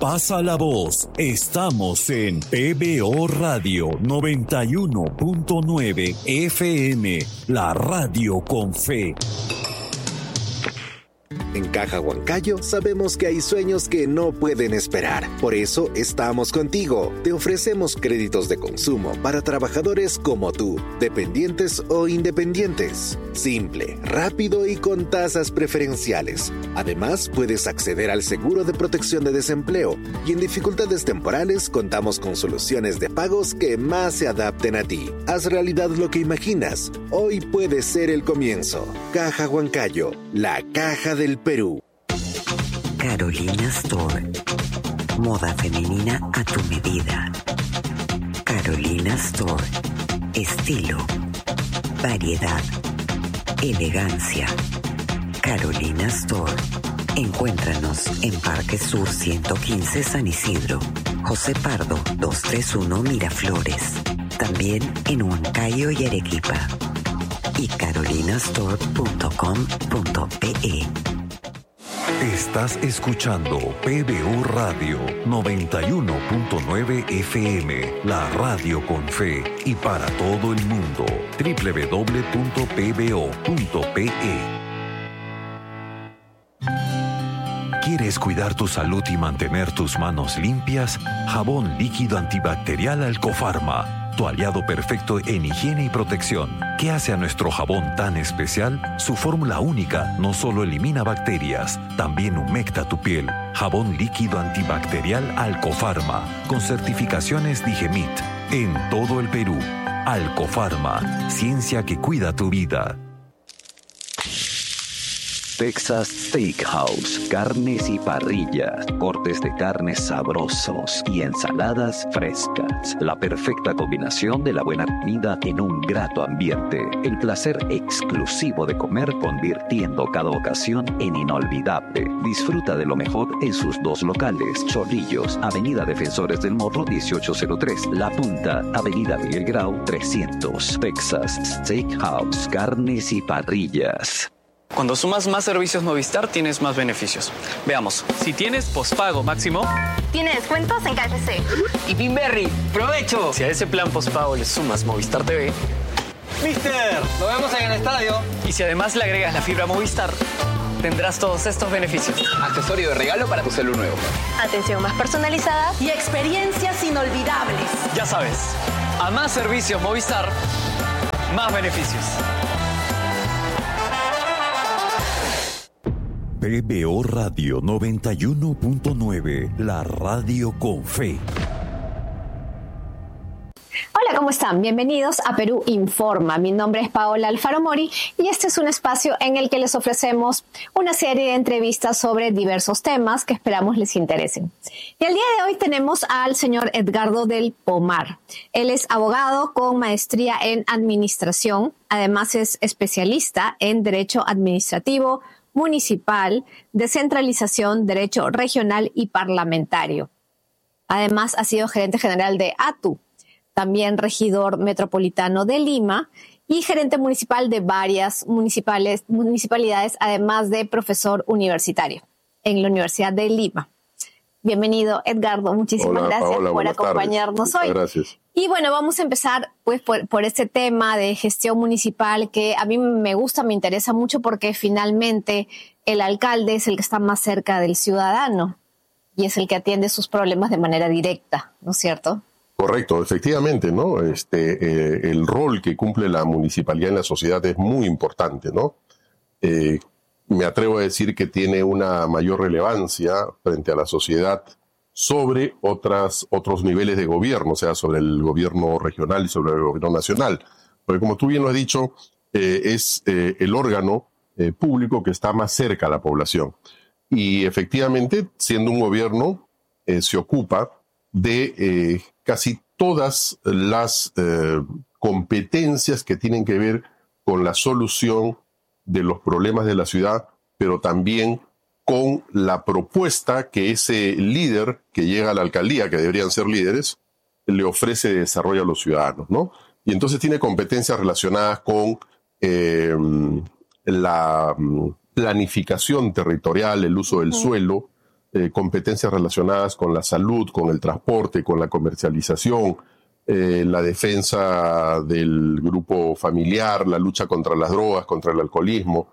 Pasa la voz. Estamos en PBO Radio 91.9 FM, la radio con fe. En Caja Huancayo sabemos que hay sueños que no pueden esperar. Por eso estamos contigo. Te ofrecemos créditos de consumo para trabajadores como tú, dependientes o independientes. Simple, rápido y con tasas preferenciales. Además, puedes acceder al seguro de protección de desempleo. Y en dificultades temporales contamos con soluciones de pagos que más se adapten a ti. Haz realidad lo que imaginas. Hoy puede ser el comienzo. Caja Huancayo, la caja del Perú. Carolina Store. Moda femenina a tu medida. Carolina Store. Estilo, variedad, elegancia. Carolina Store. Encuéntranos en Parque Sur 115 San Isidro, José Pardo 231 Miraflores. También en Huancayo y Arequipa. Y carolinastore.com.pe. Estás escuchando PBO Radio 91.9 FM, la radio con fe y para todo el mundo. www.pbo.pe. ¿Quieres cuidar tu salud y mantener tus manos limpias? Jabón líquido antibacterial Alcofarma, tu aliado perfecto en higiene y protección. ¿Qué hace a nuestro jabón tan especial? Su fórmula única no solo elimina bacterias, también humecta tu piel. Jabón líquido antibacterial Alcofarma, con certificaciones Digemit, en todo el Perú. Alcofarma, ciencia que cuida tu vida. Texas Steakhouse, carnes y parrillas, cortes de carnes sabrosos y ensaladas frescas. La perfecta combinación de la buena comida en un grato ambiente. El placer exclusivo de comer convirtiendo cada ocasión en inolvidable. Disfruta de lo mejor en sus dos locales. Chorrillos, Avenida Defensores del Morro 1803. La Punta, Avenida Miguel Grau 300. Texas Steakhouse, carnes y parrillas. Cuando sumas más servicios Movistar, tienes más beneficios. Veamos, si tienes pospago máximo, tiene descuentos en KFC. Y Pinberry, ¡provecho! Si a ese plan pospago le sumas Movistar TV, ¡Mister! ¡Nos vemos en el estadio! Y si además le agregas la fibra Movistar, tendrás todos estos beneficios. Accesorio de regalo para tu celu nuevo. Atención más personalizada y experiencias inolvidables. Ya sabes, a más servicios Movistar, más beneficios. PBO Radio 91.9, la radio con fe. Hola, ¿cómo están? Bienvenidos a Perú Informa. Mi nombre es Paola Alfaro Mori y este es un espacio en el que les ofrecemos una serie de entrevistas sobre diversos temas que esperamos les interesen. Y el día de hoy tenemos al señor Edgardo del Pomar. Él es abogado con maestría en administración. Además es especialista en derecho administrativo, municipal, descentralización, derecho regional y parlamentario. Además, ha sido gerente general de ATU, también regidor metropolitano de Lima y gerente municipal de varias municipalidades, además de profesor universitario en la Universidad de Lima. Bienvenido, Edgardo. Muchísimas gracias Paola, por acompañarnos hoy. Gracias. Y bueno, vamos a empezar pues por este tema de gestión municipal que a mí me gusta, me interesa mucho porque finalmente el alcalde es el que está más cerca del ciudadano y es el que atiende sus problemas de manera directa, ¿no es cierto? Correcto, efectivamente, ¿no? El rol que cumple la municipalidad en la sociedad es muy importante, ¿no? Me atrevo a decir que tiene una mayor relevancia frente a la sociedad sobre otros niveles de gobierno, o sea, sobre el gobierno regional y sobre el gobierno nacional. Porque como tú bien lo has dicho, es el órgano público que está más cerca a la población. Y efectivamente, siendo un gobierno, se ocupa de casi todas las competencias que tienen que ver con la solución de los problemas de la ciudad, pero también con la propuesta que ese líder que llega a la alcaldía, que deberían ser líderes, le ofrece de desarrollo a los ciudadanos, ¿no? Y entonces tiene competencias relacionadas con la planificación territorial, el uso del suelo, competencias relacionadas con la salud, con el transporte, con la comercialización, la defensa del grupo familiar, la lucha contra las drogas, contra el alcoholismo,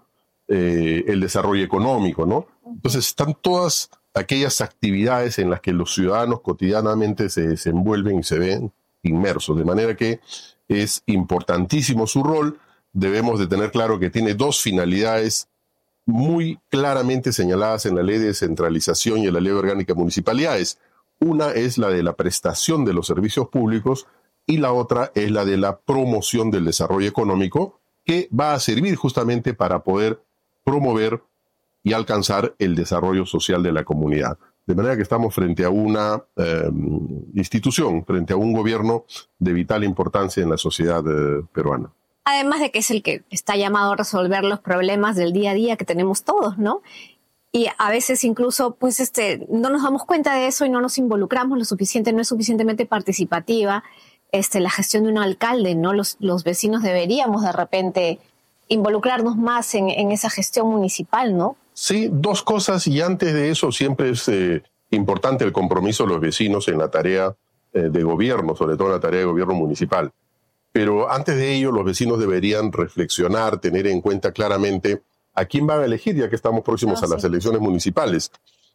el desarrollo económico, ¿no? Entonces están todas aquellas actividades en las que los ciudadanos cotidianamente se desenvuelven y se ven inmersos, de manera que es importantísimo su rol. Debemos de tener claro que tiene dos finalidades muy claramente señaladas en la Ley de Descentralización y en la Ley Orgánica de Municipalidades. Una es la de la prestación de los servicios públicos y la otra es la de la promoción del desarrollo económico, que va a servir justamente para poder promover y alcanzar el desarrollo social de la comunidad. De manera que estamos frente a una institución, frente a un gobierno de vital importancia en la sociedad peruana. Además de que es el que está llamado a resolver los problemas del día a día que tenemos todos, ¿no? Y a veces incluso pues no nos damos cuenta de eso y no nos involucramos lo suficiente, no es suficientemente participativa la gestión de un alcalde, ¿no? Los vecinos deberíamos de repente involucrarnos más en esa gestión municipal, ¿no? Sí, dos cosas, y antes de eso siempre es importante el compromiso de los vecinos en la tarea de gobierno, sobre todo en la tarea de gobierno municipal. Pero antes de ello los vecinos deberían reflexionar, tener en cuenta claramente a quién van a elegir, ya que estamos próximos a las elecciones municipales.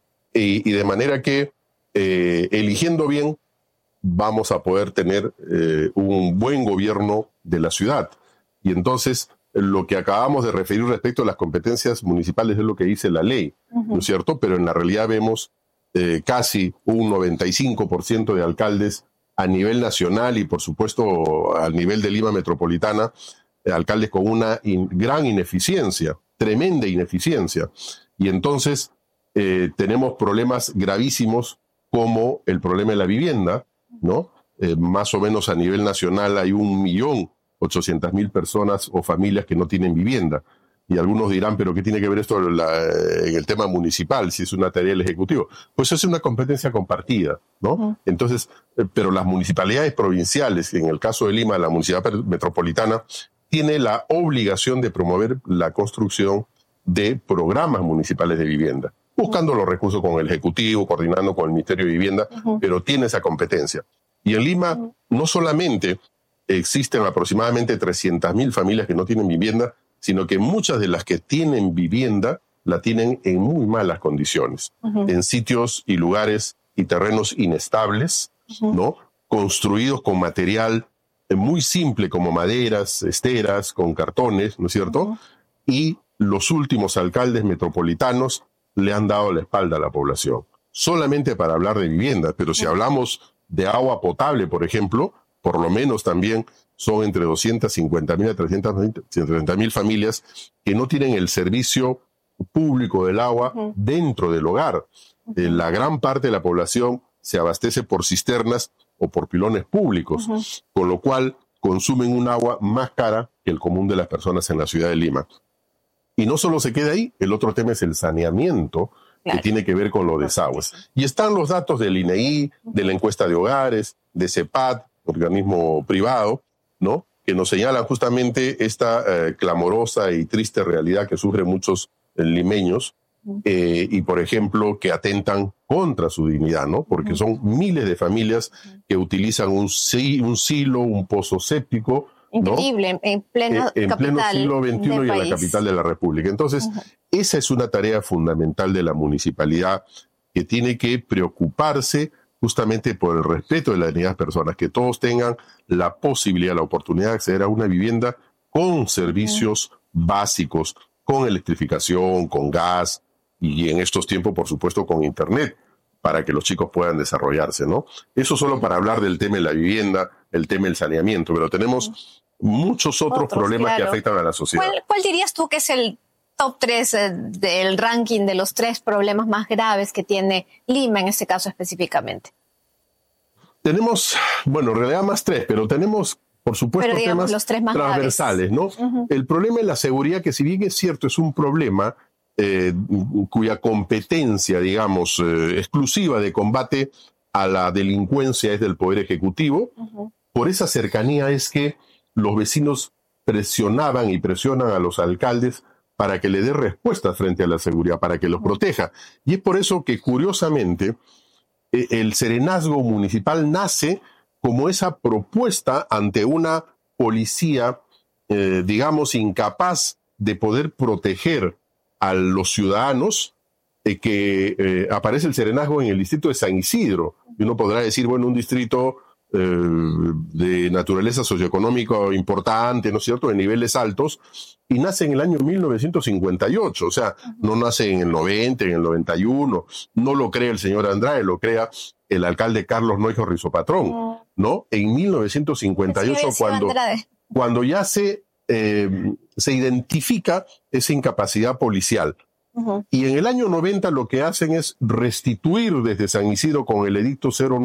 Y de manera que, eligiendo bien, vamos a poder tener un buen gobierno de la ciudad. Y entonces, lo que acabamos de referir respecto a las competencias municipales es lo que dice la ley, ¿no es cierto? Pero en la realidad vemos casi un 95% de alcaldes a nivel nacional y, por supuesto, al nivel de Lima metropolitana, alcaldes con una gran ineficiencia, tremenda ineficiencia. Y entonces tenemos problemas gravísimos como el problema de la vivienda, ¿no? Más o menos a nivel nacional hay 1.800.000 personas o familias que no tienen vivienda. Y algunos dirán, ¿pero qué tiene que ver esto en el tema municipal, si es una tarea del Ejecutivo? Pues es una competencia compartida, ¿no? Entonces, pero las municipalidades provinciales, en el caso de Lima, la municipalidad metropolitana, tiene la obligación de promover la construcción de programas municipales de vivienda, buscando los recursos con el Ejecutivo, coordinando con el Ministerio de Vivienda, pero tiene esa competencia. Y en Lima no solamente existen aproximadamente 300.000 familias que no tienen vivienda, sino que muchas de las que tienen vivienda la tienen en muy malas condiciones, en sitios y lugares y terrenos inestables, ¿no? Construidos con material muy simple como maderas, esteras, con cartones, ¿no es cierto? Y los últimos alcaldes metropolitanos le han dado la espalda a la población, solamente para hablar de vivienda, pero si hablamos de agua potable, por ejemplo, por lo menos también son entre 250.000 a 330.000 familias que no tienen el servicio público del agua dentro del hogar. La gran parte de la población se abastece por cisternas o por pilones públicos, con lo cual consumen un agua más cara que el común de las personas en la ciudad de Lima. Y no solo se queda ahí, el otro tema es el saneamiento, que tiene que ver con los desagües. Y están los datos del INEI, de la encuesta de hogares, de CEPAD, organismo privado, ¿no? Que nos señalan justamente esta clamorosa y triste realidad que sufren muchos limeños y, por ejemplo, que atentan contra su dignidad, ¿no? Porque son miles de familias que utilizan un silo, un pozo séptico, ¿no? Increíble, en pleno siglo XXI y en la capital de la República. Entonces, esa es una tarea fundamental de la municipalidad que tiene que preocuparse justamente por el respeto de la dignidad de las personas, que todos tengan la posibilidad, la oportunidad de acceder a una vivienda con servicios básicos, con electrificación, con gas y en estos tiempos, por supuesto, con internet, para que los chicos puedan desarrollarse, ¿no? Eso solo para hablar del tema de la vivienda, el tema del saneamiento, pero tenemos muchos otros problemas que afectan a la sociedad. ¿Cuál dirías tú que es el top 3 del ranking de los 3 problemas más graves que tiene Lima en este caso específicamente? Tenemos, bueno, en realidad más 3, pero tenemos, por supuesto, temas los 3 más transversales, graves, ¿no? El problema de la seguridad, que si bien es cierto, es un problema cuya competencia, digamos, exclusiva de combate a la delincuencia es del Poder Ejecutivo, por esa cercanía es que los vecinos presionaban y presionan a los alcaldes para que le dé respuestas frente a la seguridad, para que los proteja. Y es por eso que, curiosamente, el serenazgo municipal nace como esa propuesta ante una policía, digamos, incapaz de poder proteger a los ciudadanos, que aparece el serenazgo en el distrito de San Isidro. Y uno podrá decir, bueno, un distrito de naturaleza socioeconómica importante, ¿no es cierto?, de niveles altos, y nace en el año 1958, o sea, no nace en el 90, en el 91, no lo crea el señor Andrade, lo crea el alcalde Carlos Neuhaus Rizopatrón, ¿no? En 1958, cuando ya se identifica esa incapacidad policial. Y en el año 90 lo que hacen es restituir desde San Isidro con el edicto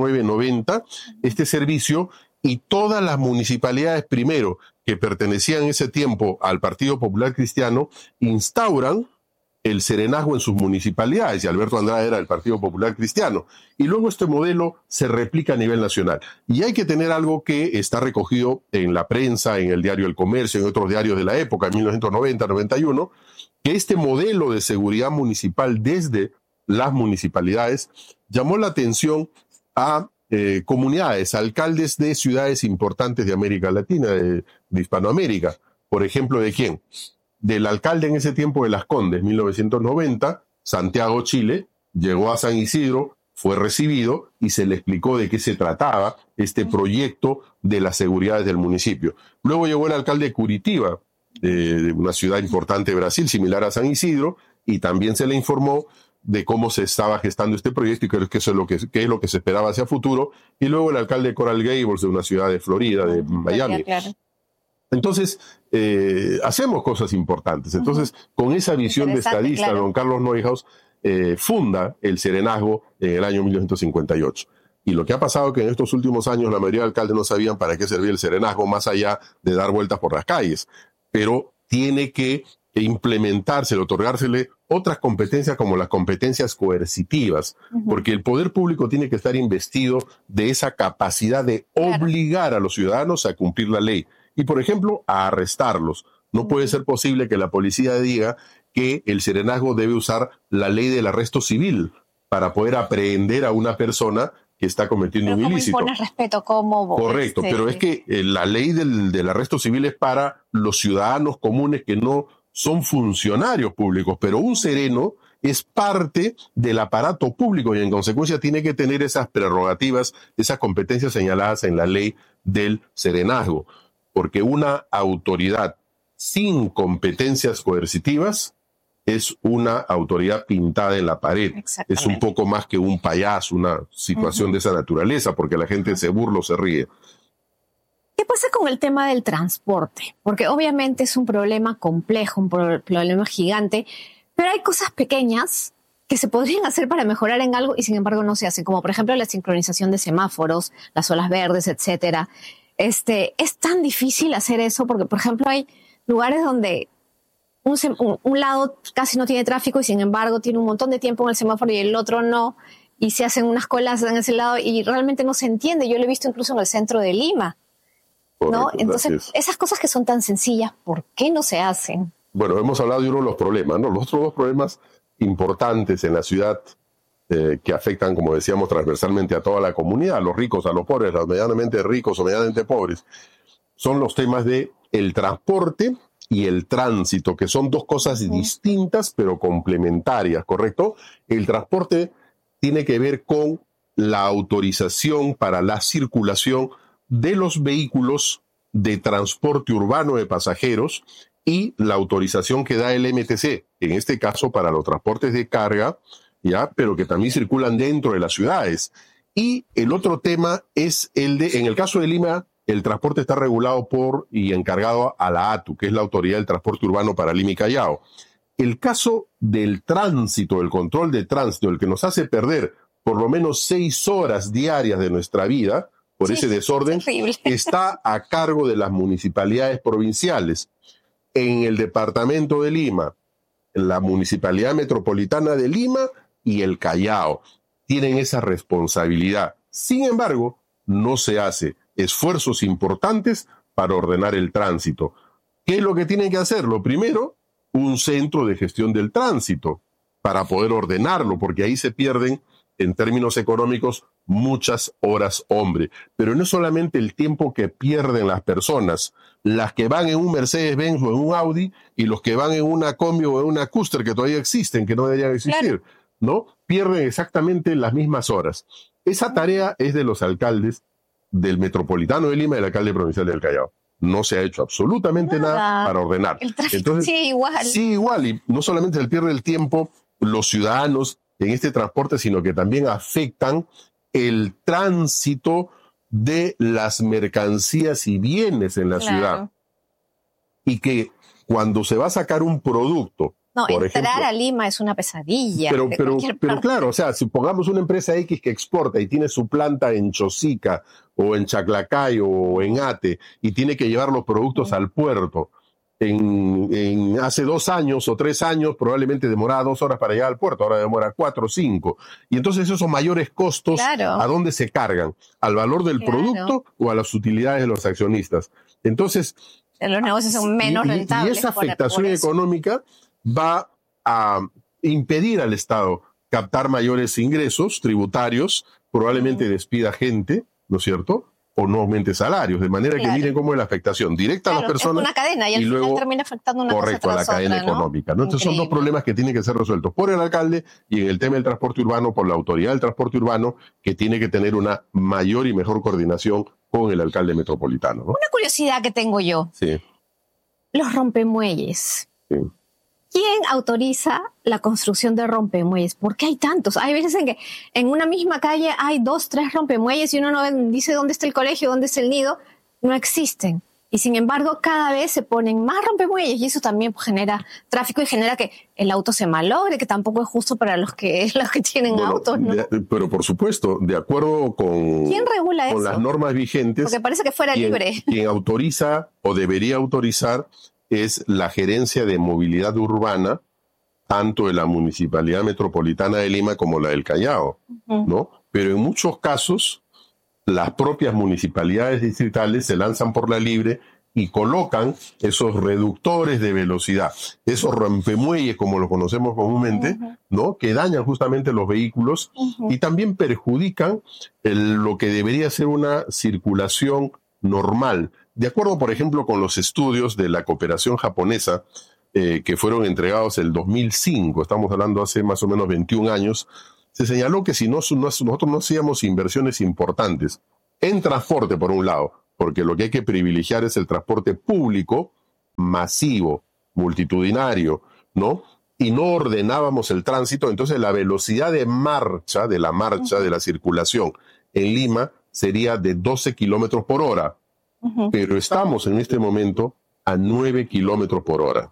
0990 este servicio, y todas las municipalidades, primero, que pertenecían en ese tiempo al Partido Popular Cristiano, instauran el serenazgo en sus municipalidades, y Alberto Andrade era del Partido Popular Cristiano. Y luego este modelo se replica a nivel nacional. Y hay que tener algo que está recogido en la prensa, en el diario El Comercio, en otros diarios de la época, en 1990-91, que este modelo de seguridad municipal desde las municipalidades llamó la atención a comunidades, alcaldes de ciudades importantes de América Latina, de Hispanoamérica. Por ejemplo, ¿de quién? Del alcalde en ese tiempo de Las Condes, 1990, Santiago Chile, llegó a San Isidro, fue recibido y se le explicó de qué se trataba este proyecto de las seguridades del municipio. Luego llegó el alcalde de Curitiba, de una ciudad importante de Brasil, similar a San Isidro, y también se le informó de cómo se estaba gestando este proyecto y qué es lo que se esperaba hacia futuro. Y luego el alcalde de Coral Gables, de una ciudad de Florida, de Miami. Claro. Entonces, hacemos cosas importantes. Entonces, con esa visión de estadista, claro, don Carlos Neuhaus funda el serenazgo en el año 1958. Y lo que ha pasado es que en estos últimos años la mayoría de alcaldes no sabían para qué servía el serenazgo, más allá de dar vueltas por las calles. Pero tiene que implementarse, otorgársele otras competencias como las competencias coercitivas, porque el poder público tiene que estar investido de esa capacidad de obligar a los ciudadanos a cumplir la ley y, por ejemplo, a arrestarlos. No puede ser posible que la policía diga que el serenazgo debe usar la ley del arresto civil para poder aprehender a una persona que está cometiendo un ilícito. Pero ¿cómo impone respeto? ¿Cómo? Correcto, pero es que la ley del arresto civil es para los ciudadanos comunes que no son funcionarios públicos, pero un sereno es parte del aparato público y en consecuencia tiene que tener esas prerrogativas, esas competencias señaladas en la ley del serenazgo, porque una autoridad sin competencias coercitivas es una autoridad pintada en la pared. Es un poco más que un payaso, una situación de esa naturaleza, porque la gente se burla o se ríe. ¿Qué pasa con el tema del transporte? Porque obviamente es un problema complejo, un problema gigante, pero hay cosas pequeñas que se podrían hacer para mejorar en algo y sin embargo no se hacen, como por ejemplo la sincronización de semáforos, las olas verdes, etcétera. Es tan difícil hacer eso porque, por ejemplo, hay lugares donde un lado casi no tiene tráfico y sin embargo tiene un montón de tiempo en el semáforo y el otro no, y se hacen unas colas en ese lado y realmente no se entiende. Yo lo he visto incluso en el centro de Lima. Correcto, ¿no? Entonces, esas cosas que son tan sencillas, ¿por qué no se hacen? Bueno, hemos hablado de uno de los problemas, ¿no? Los otros dos problemas importantes en la ciudad que afectan, como decíamos, transversalmente a toda la comunidad, a los ricos, a los pobres, a los medianamente ricos o medianamente pobres, son los temas de el transporte y el tránsito, que son dos cosas distintas pero complementarias, ¿correcto? El transporte tiene que ver con la autorización para la circulación de los vehículos de transporte urbano de pasajeros y la autorización que da el MTC, en este caso para los transportes de carga, ¿ya? Pero que también circulan dentro de las ciudades. Y el otro tema es el de, en el caso de Lima, el transporte está regulado por y encargado a la ATU, que es la Autoridad del Transporte Urbano para Lima y Callao. El caso del tránsito, el control de tránsito, el que nos hace perder por lo menos 6 horas diarias de nuestra vida, por ese desorden, está a cargo de las municipalidades provinciales. En el departamento de Lima, la Municipalidad Metropolitana de Lima y el Callao tienen esa responsabilidad. Sin embargo, no se hace esfuerzos importantes para ordenar el tránsito. ¿Qué es lo que tienen que hacer? Lo primero, un centro de gestión del tránsito para poder ordenarlo, porque ahí se pierden, en términos económicos, muchas horas hombre. Pero no es solamente el tiempo que pierden las personas, las que van en un Mercedes-Benz o en un Audi y los que van en una Combi o en una Custer que todavía existen, que no deberían existir, ¿no? Pierden exactamente las mismas horas. Esa tarea es de los alcaldes del Metropolitano de Lima y del alcalde provincial del Callao. No se ha hecho absolutamente nada para ordenar. El tráfico sigue igual. Sí, igual. Y no solamente se pierde el tiempo los ciudadanos en este transporte, sino que también afectan el tránsito de las mercancías y bienes en la ciudad. Y que cuando se va a sacar un producto, no, por entrar ejemplo, a Lima es una pesadilla. Pero claro, o sea, si pongamos una empresa X que exporta y tiene su planta en Chosica o en Chaclacayo o en Ate y tiene que llevar los productos al puerto, hace 2 años o 3 años probablemente demoraba 2 horas para llegar al puerto, ahora demora 4 o 5. Y entonces esos mayores costos, ¿a dónde se cargan? ¿Al valor del producto o a las utilidades de los accionistas? Entonces, los negocios son menos rentables. Y esa afectación económica va a impedir al Estado captar mayores ingresos tributarios, probablemente despida gente, ¿no es cierto?, o no aumente salarios, de manera que miren cómo es la afectación directa a las personas. Es una cadena y al final luego, termina afectando una correcto, cosa a la cadena económica, ¿no? Entonces son 2 problemas que tienen que ser resueltos por el alcalde y en el tema del transporte urbano por la autoridad del transporte urbano, que tiene que tener una mayor y mejor coordinación con el alcalde metropolitano, ¿no? Una curiosidad que tengo yo. Sí. Los rompemuelles. Sí. ¿Quién autoriza la construcción de rompemuelles? ¿Por qué hay tantos? Hay veces en que en una misma calle hay 2, 3 rompemuelles y uno no dice dónde está el colegio, dónde está el nido. No existen. Y sin embargo, cada vez se ponen más rompemuelles y eso también genera tráfico y genera que el auto se malogre, que tampoco es justo para los que tienen autos, ¿no? Pero por supuesto, de acuerdo con, ¿quién regula con eso? Las normas vigentes. Porque parece que fuera libre. Quien autoriza o debería autorizar es la Gerencia de Movilidad Urbana, tanto de la Municipalidad Metropolitana de Lima como la del Callao, ¿no? Pero en muchos casos, las propias municipalidades distritales se lanzan por la libre y colocan esos reductores de velocidad, esos rompemuelles, como los conocemos comúnmente, ¿no?, que dañan justamente los vehículos y también perjudican lo que debería ser una circulación normal. De acuerdo, por ejemplo, con los estudios de la cooperación japonesa que fueron entregados el 2005, estamos hablando hace más o menos 21 años, se señaló que si nosotros no hacíamos inversiones importantes en transporte, por un lado, porque lo que hay que privilegiar es el transporte público, masivo, multitudinario, ¿no? Y no ordenábamos el tránsito, entonces la velocidad de marcha, de la circulación en Lima sería de 12 kilómetros por hora. Pero estamos en este momento a 9 kilómetros por hora.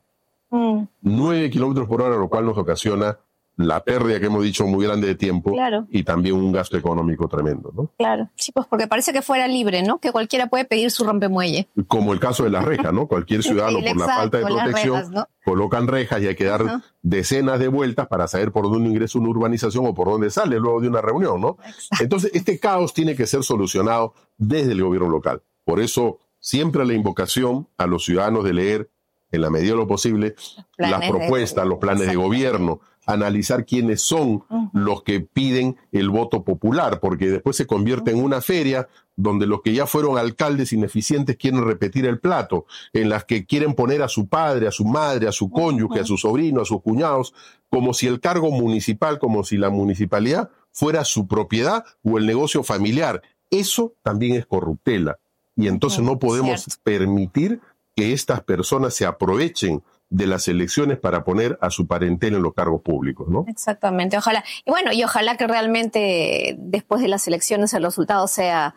9 kilómetros por hora, lo cual nos ocasiona la pérdida que hemos dicho muy grande de tiempo y también un gasto económico tremendo, ¿no? Claro, sí, pues porque parece que fuera libre, ¿no? Que cualquiera puede pedir su rompemuelle. Como el caso de las rejas, ¿no? Cualquier ciudadano por la falta de protección rejas, ¿no? Colocan rejas y hay que dar decenas de vueltas para saber por dónde ingresa una urbanización o por dónde sale luego de una reunión, ¿no? Exacto. Entonces, este caos tiene que ser solucionado desde el gobierno local. Por eso, siempre la invocación a los ciudadanos de leer, en la medida de lo posible, las propuestas, los planes de gobierno, analizar quiénes son los que piden el voto popular, porque después se convierte en una feria donde los que ya fueron alcaldes ineficientes quieren repetir el plato, en las que quieren poner a su padre, a su madre, a su cónyuge, a su sobrino, a sus cuñados, como si el cargo municipal, como si la municipalidad fuera su propiedad o el negocio familiar. Eso también es corruptela. Y entonces no podemos permitir que estas personas se aprovechen de las elecciones para poner a su parentela en los cargos públicos, ¿no? Exactamente, ojalá. Y bueno, y ojalá que realmente después de las elecciones el resultado sea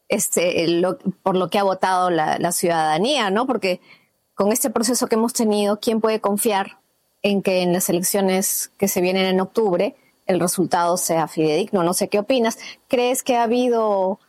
por lo que ha votado la ciudadanía, ¿no? Porque con este proceso que hemos tenido, ¿quién puede confiar en que en las elecciones que se vienen en octubre el resultado sea fidedigno? No sé qué opinas. ¿Crees que ha habido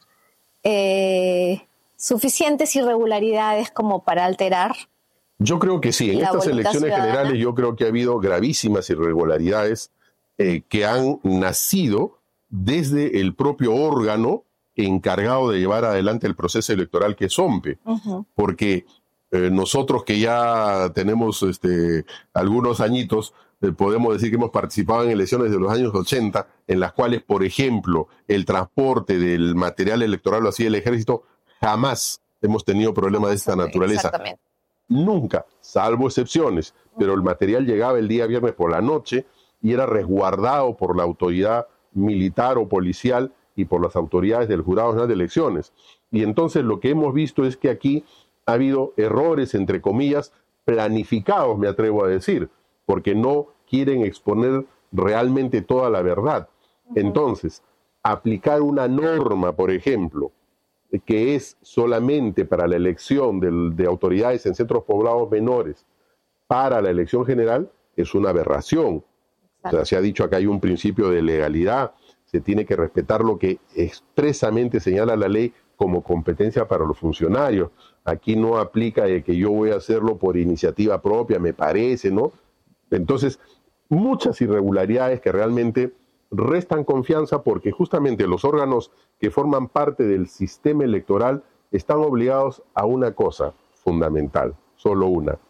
suficientes irregularidades como para alterar? Yo creo que sí. En estas elecciones generales yo creo que ha habido gravísimas irregularidades que han nacido desde el propio órgano encargado de llevar adelante el proceso electoral, que es OMPE. Porque nosotros que ya tenemos algunos añitos, podemos decir que hemos participado en elecciones de los años 80, en las cuales, por ejemplo, el transporte del material electoral lo hacía el ejército, jamás hemos tenido problemas de esta naturaleza. Exactamente. Nunca, salvo excepciones, pero el material llegaba el día viernes por la noche y era resguardado por la autoridad militar o policial y por las autoridades del Jurado Nacional de Elecciones. Y entonces lo que hemos visto es que aquí ha habido errores, entre comillas, planificados, me atrevo a decir, porque no quieren exponer realmente toda la verdad. Entonces, aplicar una norma, por ejemplo, que es solamente para la elección de autoridades en centros poblados menores para la elección general, es una aberración. O sea, se ha dicho acá hay un principio de legalidad, se tiene que respetar lo que expresamente señala la ley como competencia para los funcionarios. Aquí no aplica de que yo voy a hacerlo por iniciativa propia, me parece, ¿no? Entonces, muchas irregularidades que realmente restan confianza porque justamente los órganos que forman parte del sistema electoral están obligados a una cosa fundamental, solo una: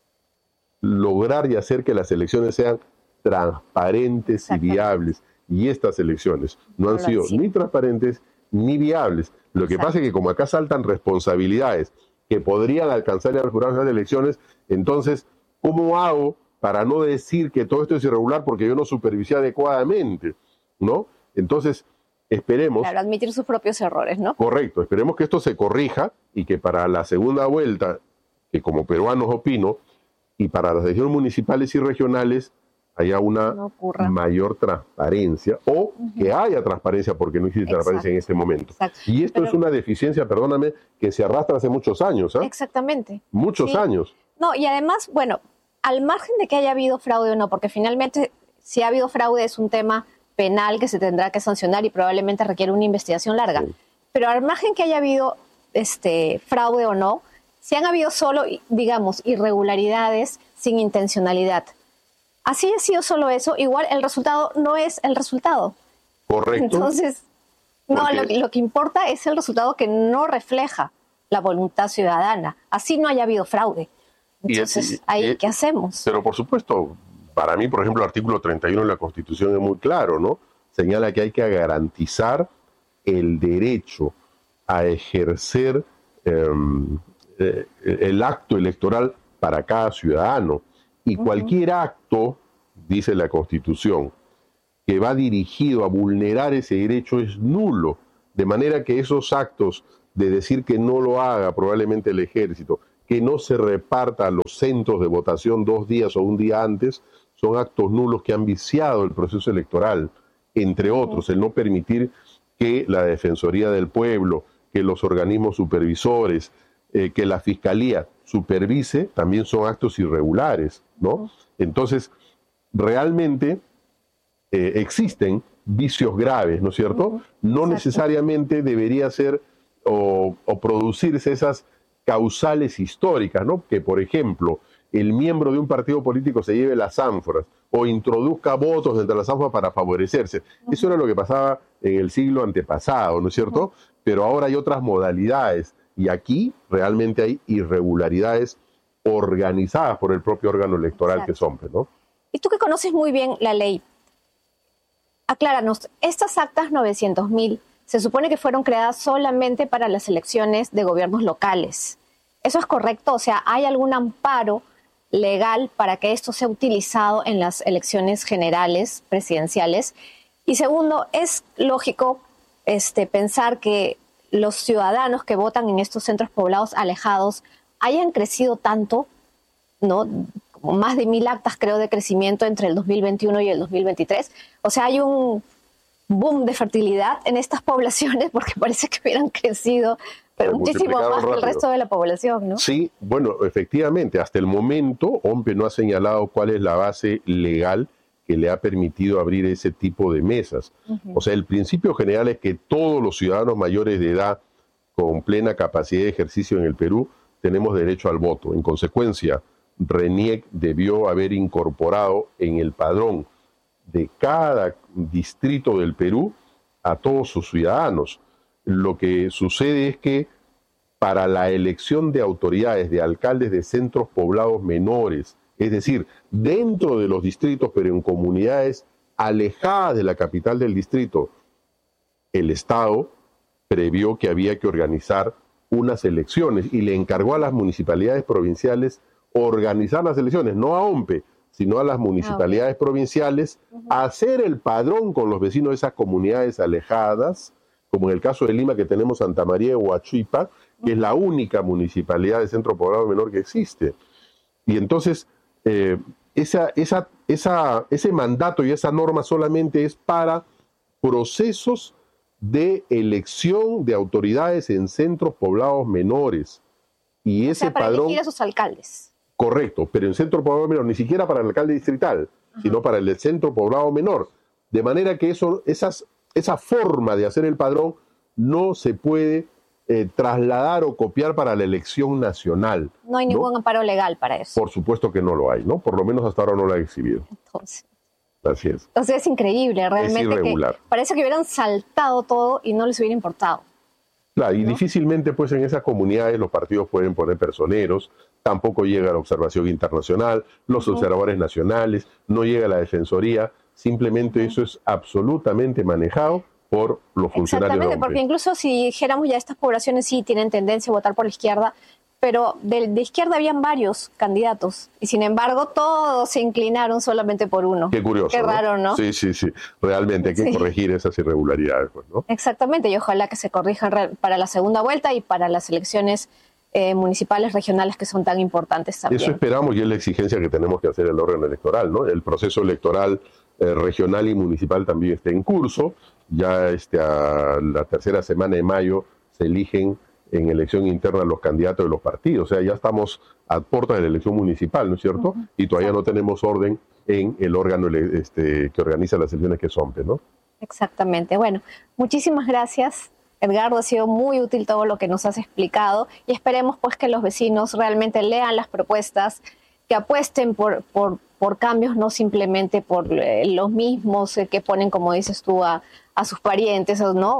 lograr y hacer que las elecciones sean transparentes y viables. Y estas elecciones no han sido ni transparentes ni viables. Lo que pasa es que como acá saltan responsabilidades que podrían alcanzar al Jurado Nacional de Elecciones, entonces, ¿cómo hago para no decir que todo esto es irregular porque yo no supervisé adecuadamente, ¿no? Entonces, esperemos... Claro, admitir sus propios errores, ¿no? Correcto, esperemos que esto se corrija y que para la segunda vuelta, que como peruanos opino, y para las elecciones municipales y regionales, haya una mayor transparencia o que haya transparencia porque no existe transparencia en este momento. Exacto. Y esto es una deficiencia, perdóname, que se arrastra hace muchos años. Exactamente. Muchos años. No, y además, bueno, al margen de que haya habido fraude o no, porque finalmente si ha habido fraude es un tema penal que se tendrá que sancionar y probablemente requiere una investigación larga. Sí. Pero al margen que haya habido fraude o no, si han habido solo, digamos, irregularidades sin intencionalidad. Así ha sido solo eso, igual el resultado no es el resultado. Correcto. Entonces, no, lo que importa es el resultado que no refleja la voluntad ciudadana. Así no haya habido fraude. Entonces, ¿qué hacemos? Pero por supuesto, para mí, por ejemplo, el artículo 31 de la Constitución es muy claro, ¿no? Señala que hay que garantizar el derecho a ejercer el acto electoral para cada ciudadano. Y cualquier acto, dice la Constitución, que va dirigido a vulnerar ese derecho es nulo. De manera que esos actos de decir que no lo haga probablemente el ejército, que no se reparta a los centros de votación 2 días o un día antes, son actos nulos que han viciado el proceso electoral, entre otros, el no permitir que la Defensoría del Pueblo, que los organismos supervisores, que la Fiscalía supervise, también son actos irregulares, ¿no? Entonces, realmente existen vicios graves, ¿no es cierto? No necesariamente debería ser o producirse esas causales históricas, ¿no? Que, por ejemplo, el miembro de un partido político se lleve las ánforas o introduzca votos entre las ánforas para favorecerse. Eso era lo que pasaba en el siglo antepasado, ¿no es cierto? Pero ahora hay otras modalidades y aquí realmente hay irregularidades organizadas por el propio órgano electoral que son, ¿no? Y tú que conoces muy bien la ley, acláranos, estas actas 900.000 se supone que fueron creadas solamente para las elecciones de gobiernos locales. ¿Eso es correcto? O sea, ¿hay algún amparo legal para que esto sea utilizado en las elecciones generales, presidenciales? Y segundo, ¿es lógico pensar que los ciudadanos que votan en estos centros poblados alejados hayan crecido tanto, ¿no? Como más de 1.000 actas, creo, de crecimiento entre el 2021 y el 2023. O sea, hay un boom de fertilidad en estas poblaciones porque parece que hubieran crecido, pero muchísimo más que el resto de la población, ¿no? Sí, bueno, efectivamente, hasta el momento OMPE no ha señalado cuál es la base legal que le ha permitido abrir ese tipo de mesas. O sea, el principio general es que todos los ciudadanos mayores de edad con plena capacidad de ejercicio en el Perú tenemos derecho al voto. En consecuencia, RENIEC debió haber incorporado en el padrón de cada distrito del Perú a todos sus ciudadanos. Lo que sucede es que para la elección de autoridades, de alcaldes de centros poblados menores, es decir, dentro de los distritos, pero en comunidades alejadas de la capital del distrito, el Estado previó que había que organizar unas elecciones y le encargó a las municipalidades provinciales organizar las elecciones, no a OMPE, sino a las municipalidades provinciales, a hacer el padrón con los vecinos de esas comunidades alejadas, como en el caso de Lima, que tenemos Santa María de Huachipa, que es la única municipalidad de centro poblado menor que existe. Y entonces, ese mandato y esa norma solamente es para procesos de elección de autoridades en centros poblados menores. Y ese para padrón, elegir a sus alcaldes. Correcto, pero en centro poblado menor, ni siquiera para el alcalde distrital, sino para el centro poblado menor. De manera que esa forma de hacer el padrón no se puede trasladar o copiar para la elección nacional. No hay ningún amparo legal para eso. Por supuesto que no lo hay, ¿no? Por lo menos hasta ahora no lo ha exhibido. Entonces, así es. O sea, es increíble, realmente. Es irregular. Que parece que hubieran saltado todo y no les hubiera importado. Claro, y difícilmente pues en esas comunidades los partidos pueden poner personeros, tampoco llega la observación internacional, los observadores nacionales, no llega la defensoría, simplemente eso es absolutamente manejado por los funcionarios. Exactamente, porque incluso si dijéramos ya estas poblaciones sí tienen tendencia a votar por la izquierda, pero de izquierda habían varios candidatos y sin embargo todos se inclinaron solamente por uno. Qué curioso. Qué raro, ¿no? Sí, realmente hay que corregir esas irregularidades, pues, ¿no? Exactamente, y ojalá que se corrijan para la segunda vuelta y para las elecciones municipales, regionales, que son tan importantes también. Eso esperamos y es la exigencia que tenemos que hacer el órgano electoral, ¿no? El proceso electoral regional y municipal también está en curso. Ya a la tercera semana de mayo se eligen en elección interna los candidatos de los partidos. O sea, ya estamos a puertas de la elección municipal, ¿no es cierto? Y todavía no tenemos orden en el órgano que organiza las elecciones, que es OMPE, ¿no? Exactamente. Bueno, muchísimas gracias, Edgardo. Ha sido muy útil todo lo que nos has explicado y esperemos pues que los vecinos realmente lean las propuestas, que apuesten por cambios, no simplemente por los mismos que ponen, como dices tú, a sus parientes, ¿no?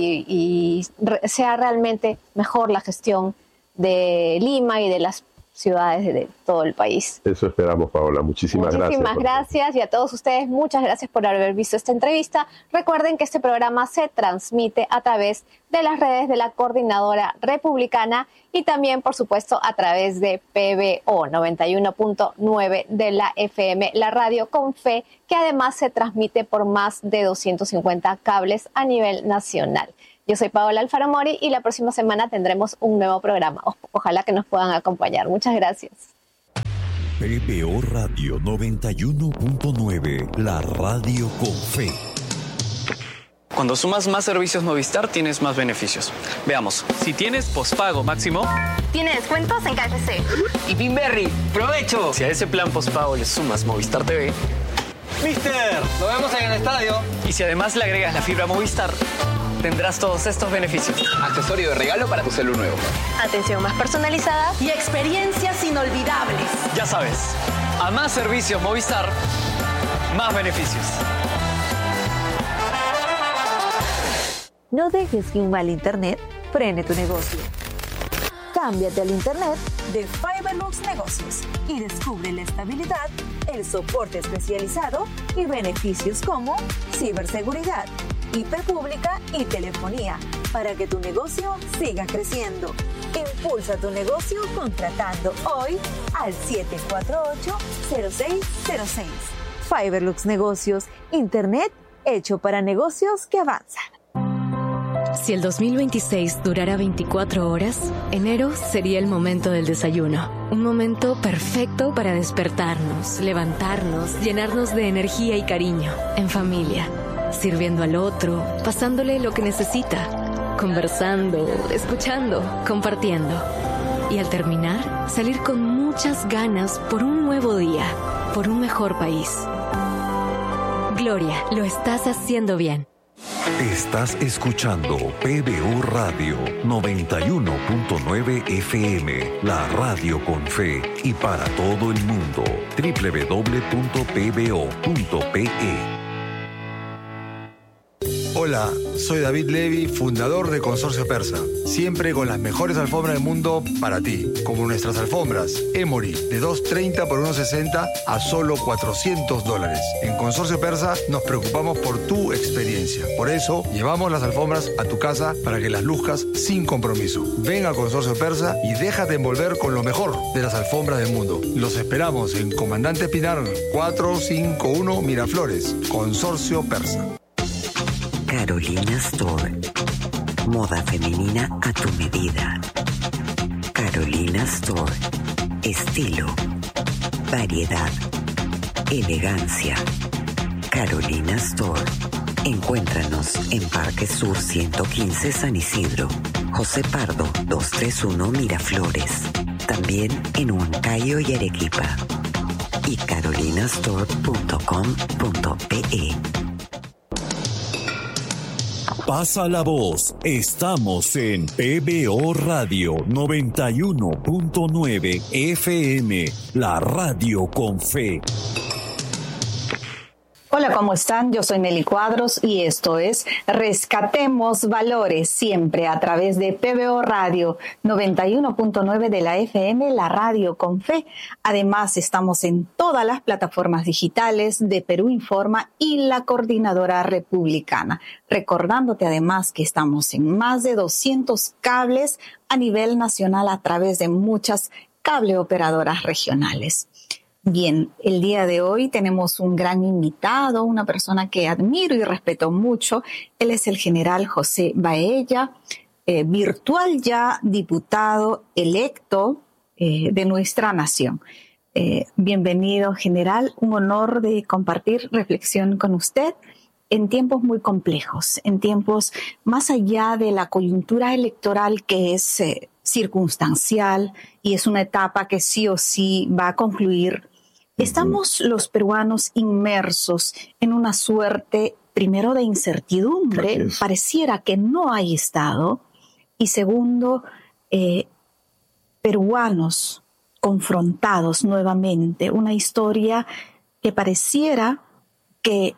Y sea realmente mejor la gestión de Lima y de las ciudades de todo el país. Eso esperamos, Paola. Muchísimas gracias. Muchísimas gracias, y a todos ustedes, muchas gracias por haber visto esta entrevista. Recuerden que este programa se transmite a través de las redes de la Coordinadora Republicana y también, por supuesto, a través de PBO 91.9 de la FM, la radio con fe, que además se transmite por más de 250 cables a nivel nacional. Yo soy Paola Alfaro Mori y la próxima semana tendremos un nuevo programa. Ojalá que nos puedan acompañar. Muchas gracias. PBO Radio 91.9, la radio con fe. Cuando sumas más servicios Movistar, tienes más beneficios. Veamos, si tienes pospago máximo, tiene descuentos en KFC. Y Pinberry, ¡provecho! Si a ese plan pospago le sumas Movistar TV, ¡Mister! ¡Nos vemos en el estadio! Y si además le agregas la fibra Movistar, tendrás todos estos beneficios. Accesorio de regalo para tu celu nuevo. Atención más personalizada y experiencias inolvidables. Ya sabes, a más servicios Movistar, más beneficios. No dejes que un mal internet frene tu negocio. Cámbiate al internet de Fiberlux Negocios y descubre la estabilidad, el soporte especializado y beneficios como ciberseguridad, IP pública y telefonía para que tu negocio siga creciendo. Impulsa tu negocio contratando hoy al 748-0606. Fiberlux Negocios, internet hecho para negocios que avanzan. Si el 2026 durara 24 horas, enero sería el momento del desayuno. Un momento perfecto para despertarnos, levantarnos, llenarnos de energía y cariño, en familia, sirviendo al otro, pasándole lo que necesita, conversando, escuchando, compartiendo. Y al terminar, salir con muchas ganas por un nuevo día, por un mejor país. Gloria, lo estás haciendo bien. Estás escuchando PBO Radio 91.9 FM, la radio con fe y para todo el mundo. www.pbo.pe Hola, soy David Levy, fundador de Consorcio Persa. Siempre con las mejores alfombras del mundo para ti, como nuestras alfombras Emory de $230 por $160 a solo $400. En Consorcio Persa nos preocupamos por tu experiencia. Por eso llevamos las alfombras a tu casa para que las luzcas sin compromiso. Ven a Consorcio Persa y déjate envolver con lo mejor de las alfombras del mundo. Los esperamos en Comandante Pinar 451 Miraflores. Consorcio Persa. Carolina Store. Moda femenina a tu medida. Carolina Store. Estilo. Variedad. Elegancia. Carolina Store. Encuéntranos en Parque Sur 115 San Isidro. José Pardo 231 Miraflores. También en Huancayo y Arequipa. Y carolinastore.com.pe. Pasa la voz. Estamos en PBO Radio 91.9 FM, la radio con fe. Hola, ¿cómo están? Yo soy Nelly Cuadros y esto es Rescatemos Valores, siempre a través de PBO Radio 91.9 de la FM, la radio con fe. Además, estamos en todas las plataformas digitales de Perú Informa y la Coordinadora Republicana. Recordándote además que estamos en más de 200 cables a nivel nacional a través de muchas cable operadoras regionales. Bien, el día de hoy tenemos un gran invitado, una persona que admiro y respeto mucho. Él es el general José Baella, virtual ya diputado electo de nuestra nación. Bienvenido, general. Un honor de compartir reflexión con usted en tiempos muy complejos, en tiempos más allá de la coyuntura electoral que es circunstancial y es una etapa que sí o sí va a concluir. Estamos los peruanos inmersos en una suerte, primero, de incertidumbre, pareciera que no hay Estado, y segundo, peruanos confrontados nuevamente, una historia que pareciera que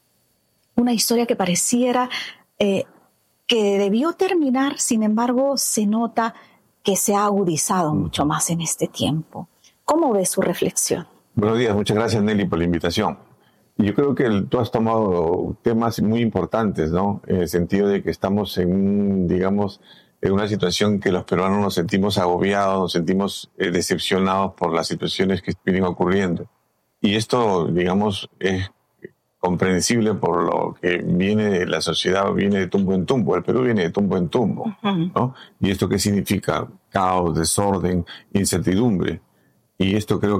debió terminar, sin embargo, se nota que se ha agudizado mucho más en este tiempo. ¿Cómo ve su reflexión? Buenos días, muchas gracias, Nelly, por la invitación. Yo creo que tú has tomado temas muy importantes, ¿no? En el sentido de que estamos en una situación que los peruanos nos sentimos agobiados, nos sentimos decepcionados por las situaciones que vienen ocurriendo. Y esto, digamos, es comprensible por lo que viene, la sociedad viene de tumbo en tumbo, el Perú viene de tumbo en tumbo, ¿no? ¿Y esto qué significa? Caos, desorden, incertidumbre. Y esto creo